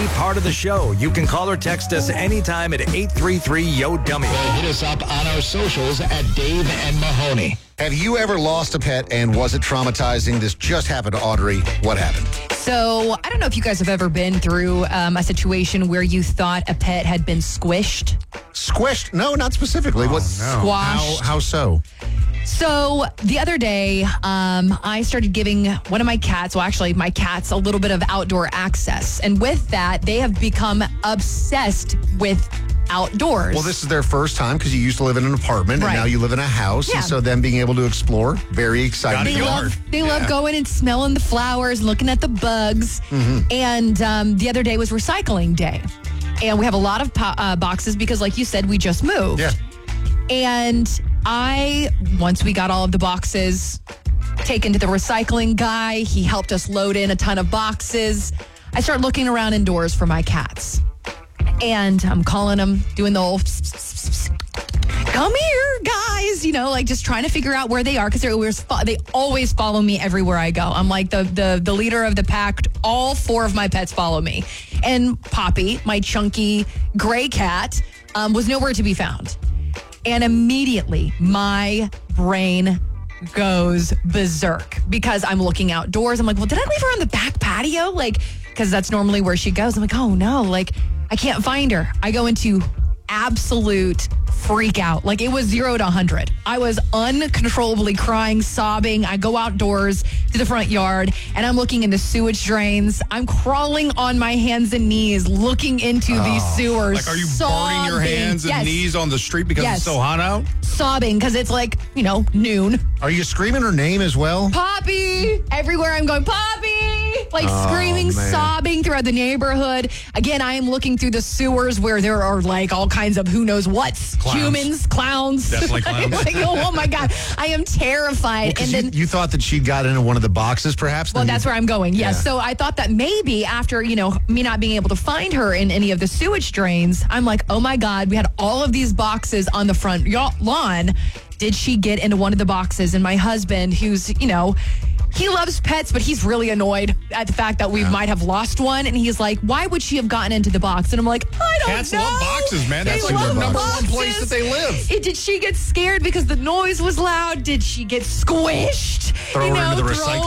be part of the show. You can call or text us anytime at 833-YO-DUMMY. Hit us up on our socials at Dave and Mahoney. Have you ever lost a pet and was it traumatizing? This just happened to Audrey. What happened? So, I don't know if you guys have ever been through a situation where you thought a pet had been squished. Squished? No, not specifically. What? Squashed. How so? So, the other day, I started giving one of my cats, well, actually, my cats, a little bit of outdoor access. And with that, they have become obsessed with outdoors. Well, this is their first time because you used to live in an apartment and Right. now you live in a house. Yeah. And so them being able to explore, very exciting. They love going and smelling the flowers, looking at the bugs. And the other day was recycling day. And we have a lot of boxes because, like you said, we just moved. Yeah. And once we got all of the boxes taken to the recycling guy, he helped us load in a ton of boxes. I start looking around indoors for my cats. And I'm calling them, doing the whole, come here, guys, like just trying to figure out where they are because they always follow me everywhere I go. I'm like the leader of the pack. All 4 of my pets follow me. And Poppy, my chunky gray cat, was nowhere to be found. And immediately my brain goes berserk because I'm looking outdoors. I'm like, well, did I leave her on the back patio? Because that's normally where she goes. I'm like, oh no, I can't find her. I go into absolute freak out. It was 0 to 100. I was uncontrollably crying, sobbing. I go outdoors to the front yard and I'm looking into sewage drains. I'm crawling on my hands and knees looking into these sewers. Are you burning your hands and knees on the street because it's so hot out? Sobbing because it's noon. Are you screaming her name as well? Poppy! Everywhere I'm going, Poppy! Screaming, sobbing throughout the neighborhood. Again, I am looking through the sewers where there are all kinds of who knows what's. Clowns. Humans, clowns. Definitely clowns. Oh my God. I am terrified. Well, and then you thought that she got into one of the boxes perhaps? Well, that's where I'm going. Yes. Yeah. So I thought that maybe after, me not being able to find her in any of the sewage drains, I'm like, oh my God, we had all of these boxes on the front lawn. Did she get into one of the boxes? And my husband, who's, he loves pets, but he's really annoyed at the fact that we might have lost one. And he's like, why would she have gotten into the box? And I'm like, I don't know. Cats love boxes, man. That's the number one place that they live. Did she get scared because the noise was loud? Did she get squished? Thrown into the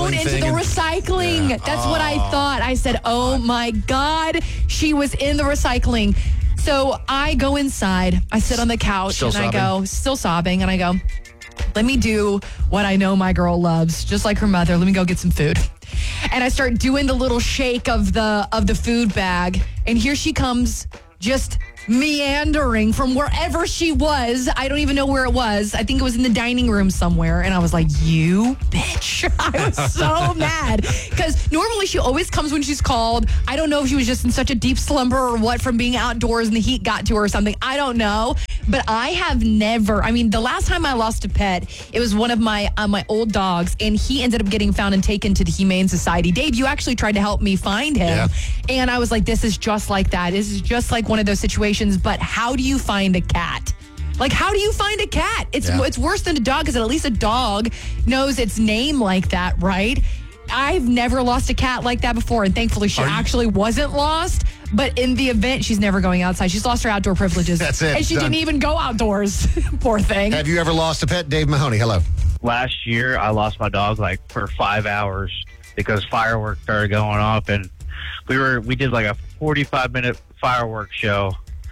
recycling. Yeah. That's what I thought. I said, oh my God, she was in the recycling. So I go inside. I sit on the couch still sobbing, and I go, let me do what I know my girl loves, just like her mother. Let me go get some food. And I start doing the little shake of the food bag. And here she comes, just meandering from wherever she was. I don't even know where it was. I think it was in the dining room somewhere. And I was like, you bitch. I was so mad. Because normally she always comes when she's called. I don't know if she was just in such a deep slumber or what from being outdoors and the heat got to her or something. I don't know. But I have never, the last time I lost a pet, it was one of my old dogs, and he ended up getting found and taken to the Humane Society. Dave, you actually tried to help me find him. Yeah. And I was like, this is just like that. This is just like one of those situations. But how do you find a cat? How do you find a cat? It's worse than a dog because at least a dog knows its name like that, right? I've never lost a cat like that before, and thankfully she actually wasn't lost. But in the event, she's never going outside. She's lost her outdoor privileges. That's it. And she didn't even go outdoors. Poor thing. Have you ever lost a pet? Dave Mahoney, hello. Last year, I lost my dog for 5 hours because fireworks started going off, and we did a 45-minute fireworks show,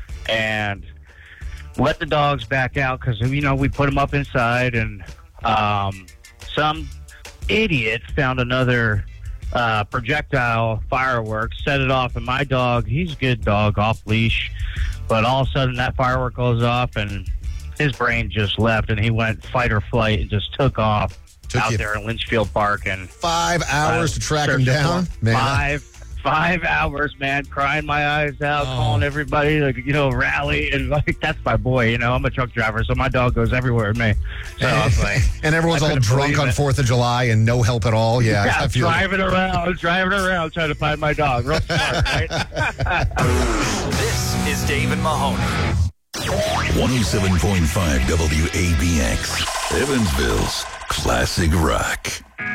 and let the dogs back out because we put them up inside, and some idiot found another projectile fireworks, set it off, and my dog, he's a good dog, off leash, but all of a sudden that firework goes off and his brain just left and he went fight or flight and just took off out there in Lynchfield Park. And 5 hours to track him down, man. 5 hours, man, crying my eyes out, calling everybody, rally, and that's my boy, I'm a truck driver, so my dog goes everywhere with me. So I was like, and everyone's all drunk on 4th of July and no help at all. Yeah, I feel driving around trying to find my dog. Real smart, right? This is Dave and Mahoney. 107.5 WABX, Evansville's classic rock.